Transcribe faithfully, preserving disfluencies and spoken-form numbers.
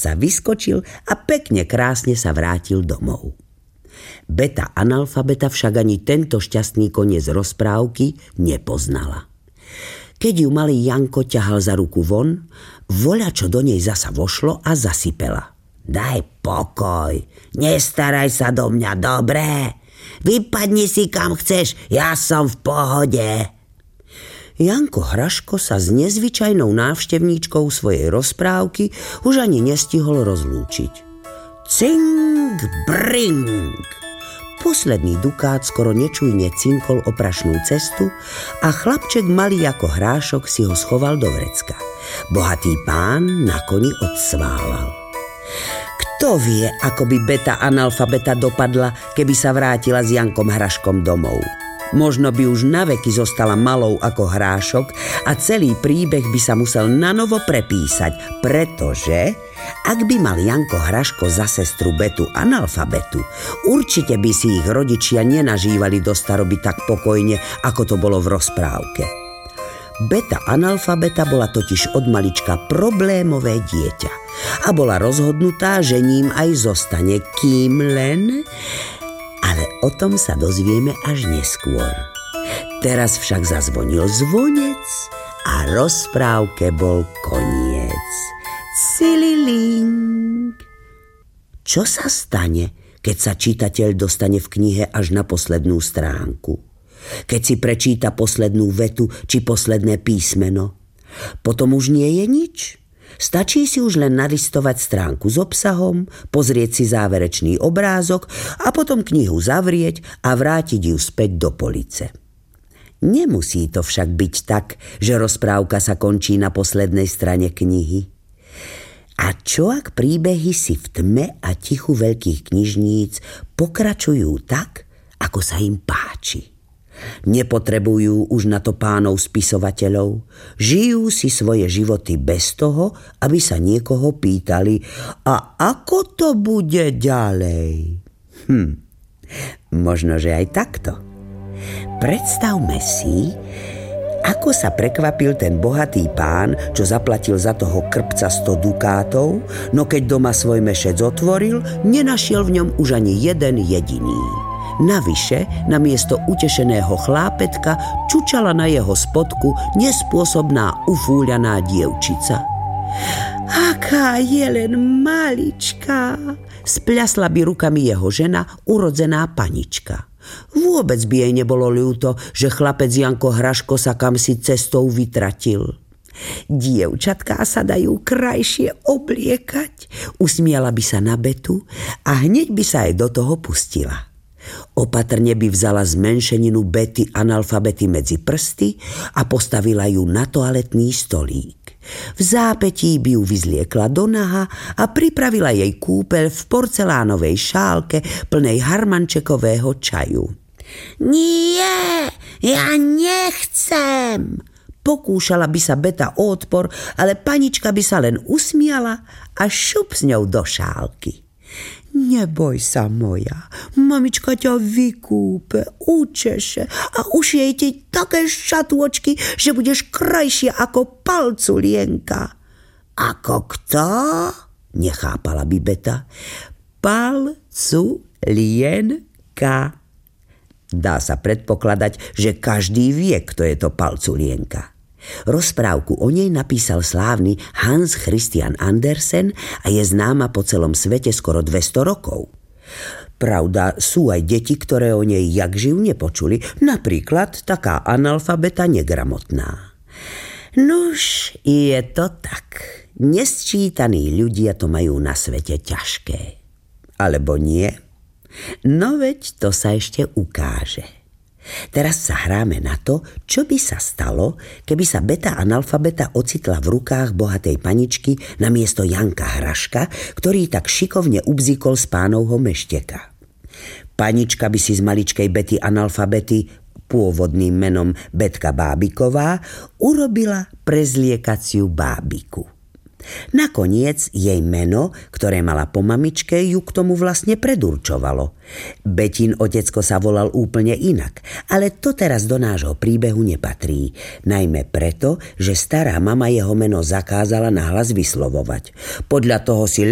sa vyskočil a pekne krásne sa vrátil domov. Beta analfabeta však ani tento šťastný koniec rozprávky nepoznala. Keď ju malý Janko ťahal za ruku von, voľačo do nej zasa vošlo a zasypela. Daj pokoj, nestaraj sa do mňa, dobre? Vypadni si kam chceš, ja som v pohode. Janko Hraško sa s nezvyčajnou návštevníčkou svojej rozprávky už ani nestihol rozlúčiť. Cing, bring! Posledný dukát skoro nečujne cinkol o prašnú cestu a chlapček malý ako hrášok si ho schoval do vrecka. Bohatý pán na koni odsválal. Kto vie, ako by beta analfabeta dopadla, keby sa vrátila s Jankom Hraškom domov? Možno by už naveky zostala malou ako hrášok a celý príbeh by sa musel nanovo prepísať, pretože ak by mal Janko Hraško za sestru betu analfabetu, určite by si ich rodičia nenažívali do staroby tak pokojne, ako to bolo v rozprávke. Beta analfabeta bola totiž od malička problémové dieťa a bola rozhodnutá, že ním aj zostane, kým len... Ale o tom sa dozvieme až neskôr. Teraz však zazvonil zvonec a rozprávke bol koniec. Cililing. Čo sa stane, keď sa čitateľ dostane v knihe až na poslednú stránku? Keď si prečíta poslednú vetu či posledné písmeno? Potom už nie je nič. Stačí si už len nalistovať stránku s obsahom, pozrieť si záverečný obrázok a potom knihu zavrieť a vrátiť ju späť do police. Nemusí to však byť tak, že rozprávka sa končí na poslednej strane knihy. A čo ak príbehy si v tme a tichu veľkých knižníc pokračujú tak, ako sa im páči? Nepotrebujú už na to pánov spisovateľov. Žijú si svoje životy bez toho, aby sa niekoho pýtali, a ako to bude ďalej? Hm, možno, že aj takto. Predstavme si, ako sa prekvapil ten bohatý pán, čo zaplatil za toho krpca sto dukátov, no keď doma svoj mešec otvoril, nenašiel v ňom už ani jeden jediný. Navyše, namiesto utešeného chlápetka čučala na jeho spodku nespôsobná ufúľaná dievčica. Aká je len maličká, spľasla by rukami jeho žena, urodzená panička. Vôbec by jej nebolo ľúto, že chlapec Janko Hraško sa kamsi cestou vytratil. Dievčatká sa dajú krajšie obliekať, usmiala by sa na betu a hneď by sa aj do toho pustila. Opatrne by vzala zmenšeninu bety analfabety medzi prsty a postavila ju na toaletný stolík. V zápätí by ju vyzliekla do naha a pripravila jej kúpeľ v porcelánovej šálke plnej harmančekového čaju. Nie, ja nechcem! Pokúšala by sa beta o odpor, ale panička by sa len usmiala a šup s ňou do šálky. Neboj sa, moja, mamička ťa vykúpe, učeše a ušije ti také šatôčky, že budeš krajšia ako palculienka. Ako kto? Nechápala by beta. Palculienka. Dá sa predpokladať, že každý vie, kto je to palculienka. Rozprávku o nej napísal slávny Hans Christian Andersen a je známa po celom svete skoro dvesto rokov. Pravda, sú aj deti, ktoré o nej jakživ nepočuli, napríklad taká analfabeta negramotná. Nuž, je to tak. Nesčítaní ľudia to majú na svete ťažké. Alebo nie? No veď to sa ešte ukáže. Teraz sa hráme na to, čo by sa stalo, keby sa beta analfabeta ocitla v rukách bohatej paničky namiesto Janka Hraška, ktorý tak šikovne ubzikol z pánovho mešteka. Panička by si z maličkej bety analfabety, pôvodným menom Betka Bábiková, urobila prezliekaciu bábiku. Nakoniec jej meno, ktoré mala po mamičke, ju k tomu vlastne predurčovalo. Betin otecko sa volal úplne inak, ale to teraz do nášho príbehu nepatrí. Najmä preto, že stará mama jeho meno zakázala nahlas vyslovovať. Podľa toho si